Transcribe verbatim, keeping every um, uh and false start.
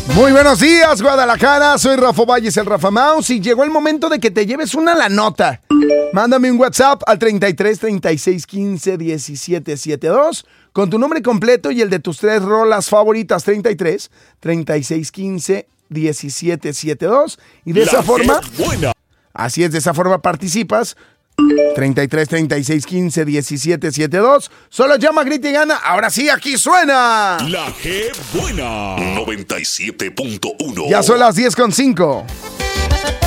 Muy buenos días, Guadalajara. Soy Rafa Valles, el Rafa Mouse, y llegó el momento de que te lleves una la nota. Mándame un WhatsApp al treinta y tres, treinta y seis, quince, diecisiete, setenta y dos con tu nombre completo y el de tus tres rolas favoritas. treinta y tres, treinta y seis, quince, diecisiete, setenta y dos. Y de La esa forma, buena. así es, de esa forma participas. treinta y tres, treinta y seis, quince, diecisiete, setenta y dos. Solo llama, grita y gana. Ahora sí, aquí suena La G buena. noventa y siete punto uno. Ya son las diez con cinco.